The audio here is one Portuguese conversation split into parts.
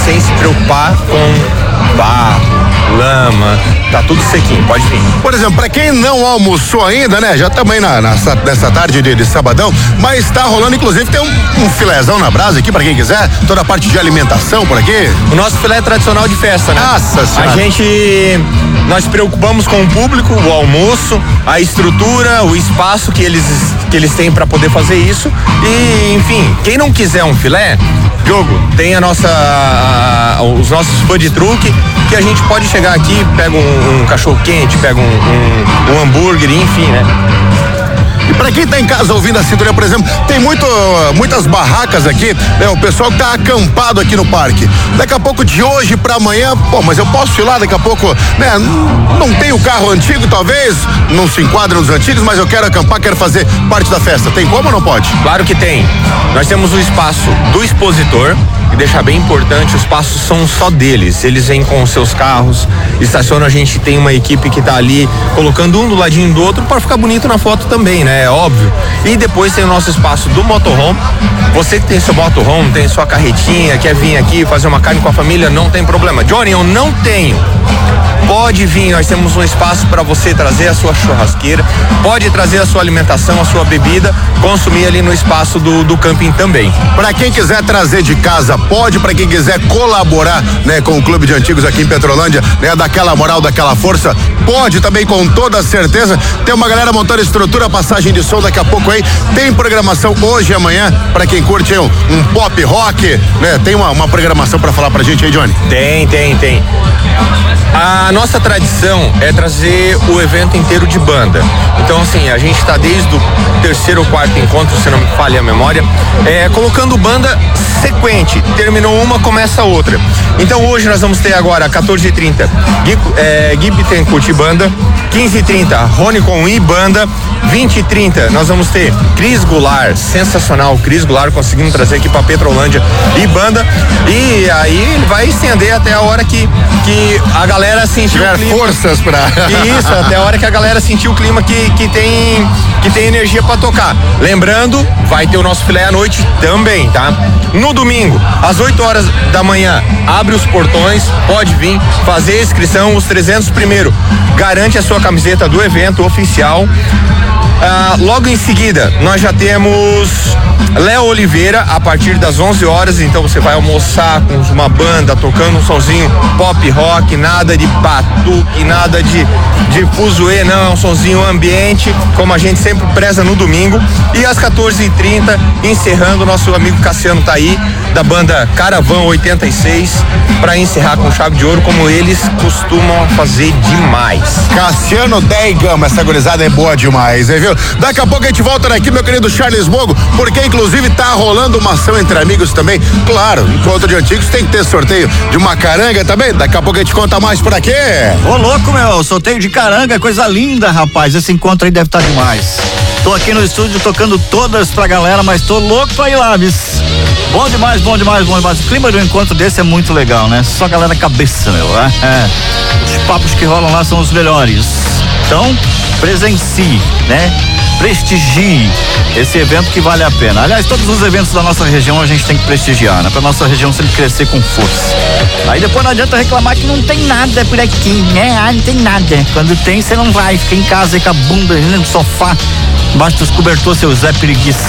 sem se preocupar com barro, lama, tá tudo sequinho, pode vir. Por exemplo, pra quem não almoçou ainda, né? Já também nessa tarde de sabadão, mas tá rolando, inclusive, tem um filézão na brasa aqui pra quem quiser, toda a parte de alimentação por aqui. O nosso filé é tradicional de festa, né? Nossa senhora. Nós preocupamos com o público, o almoço, a estrutura, o espaço que eles têm pra poder fazer isso e, enfim, quem não quiser um filé, Diogo, tem os nossos food truck, que a gente pode chegar aqui, pega um cachorro quente, pega um hambúrguer, enfim, né? E pra quem tá em casa ouvindo a sintonia, por exemplo, tem muitas barracas aqui, né? O pessoal que tá acampado aqui no parque. Daqui a pouco, de hoje pra amanhã, mas eu posso ir lá daqui a pouco, né? Não tenho carro antigo, talvez, não se enquadra nos antigos, mas eu quero acampar, quero fazer parte da festa. Tem como ou não pode? Claro que tem. Nós temos o espaço do expositor, e deixar bem importante, os passos são só deles. Eles vêm com os seus carros, estacionam, a gente tem uma equipe que tá ali colocando um do ladinho do outro para ficar bonito na foto também, né? É óbvio. E depois tem o nosso espaço do motorhome. Você que tem seu motorhome, tem sua carretinha, quer vir aqui fazer uma carne com a família, não tem problema. Johnny, eu não tenho. Pode vir, nós temos um espaço para você trazer a sua churrasqueira, pode trazer a sua alimentação, a sua bebida, consumir ali no espaço do camping também. Para quem quiser trazer de casa, pode, para quem quiser colaborar, né, com o Clube de Antigos aqui em Petrolândia, né, daquela moral, daquela força, pode também, com toda certeza. Tem uma galera montando estrutura, passagem de som daqui a pouco aí, tem programação hoje e amanhã, para quem curte um pop rock, né, tem uma programação para falar pra gente aí, Johnny? Tem. A nossa tradição é trazer o evento inteiro de banda. Então, assim, a gente tá desde o terceiro ou quarto encontro, se não me falha a memória, colocando banda sequente. Terminou uma, começa a outra. Então, hoje nós vamos ter agora, 14h30, Gui Bittencourt e banda, 15h30, Rony com e banda, 20h30, nós vamos ter Cris Goulart, sensacional, Cris Goulart conseguindo trazer aqui pra Petrolândia e banda, e aí ele vai estender até a hora que a galera sentir o clima. Forças pra... Isso, até a hora que a galera sentir o clima que tem energia pra tocar. Lembrando, vai ter o nosso filé à noite também, tá? No domingo, às 8 horas da manhã, abre os portões, pode vir fazer a inscrição, os 300 primeiro, garante a sua camiseta do evento oficial. Logo em seguida, nós já temos Léo Oliveira a partir das 11 horas, então você vai almoçar com uma banda tocando um sonzinho pop rock, nada de batuque, nada de fuzuê, não, é um sonzinho ambiente, como a gente sempre preza no domingo. E às 14h30, encerrando, nosso amigo Cassiano tá aí, da banda Caravan 86, para encerrar com chave de ouro, como eles costumam fazer demais. Cassiano Deigama, essa gurizada é boa demais, hein, viu? Daqui a pouco a gente volta aqui, meu querido Charles Mogo, porque inclusive tá rolando uma ação entre amigos também. Claro, encontro de antigos tem que ter sorteio de uma caranga também. Daqui a pouco a gente conta mais por aqui. Ô louco, meu, sorteio de caranga, coisa linda, rapaz. Esse encontro aí deve estar demais. Tô aqui no estúdio tocando todas pra galera, mas tô louco pra ir lá, bis. Bom demais. O clima do encontro desse é muito legal, né? Só galera cabeça, meu. Os papos que rolam lá são os melhores. Então, presencie, né? Prestigie esse evento que vale a pena. Aliás, todos os eventos da nossa região a gente tem que prestigiar, né? Pra nossa região sempre crescer com força. Aí depois não adianta reclamar que não tem nada por aqui, né? Não tem nada. Quando tem, você não vai. Fica em casa aí com a bunda no sofá, embaixo dos cobertores, seu Zé Preguiça.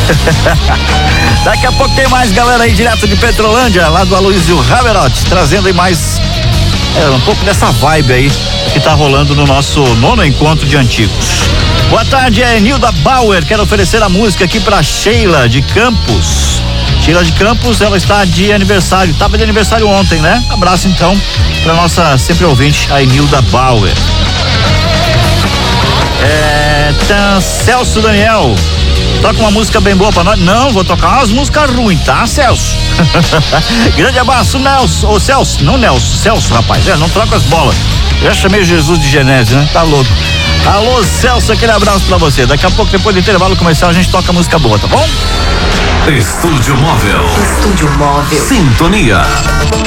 Daqui a pouco tem mais galera aí direto de Petrolândia, lá do Aloysio Raverotti, trazendo aí mais um pouco dessa vibe aí que tá rolando no nosso 9º encontro de antigos. Boa tarde, é Nilda Bauer, quero oferecer a música aqui pra Sheila de Campos. Sheila de Campos, ela está de aniversário, estava de aniversário ontem, né? Abraço então pra nossa sempre ouvinte, a Nilda Bauer. Celso Daniel, toca uma música bem boa pra nós. Não, vou tocar umas músicas ruins, tá, Celso? Grande abraço, Nelson, ou Celso, não Nelson, Celso, rapaz, não troca as bolas. Já chamei Jesus de Genésio, né? Tá louco. Alô, Celso, aquele abraço pra você. Daqui a pouco, depois do intervalo comercial, a gente toca música boa, tá bom? Estúdio Móvel. Sintonia.